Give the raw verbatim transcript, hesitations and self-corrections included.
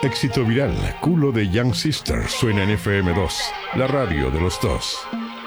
Éxito viral, culo de Young Sisters, suena en F M dos, la radio de los dos.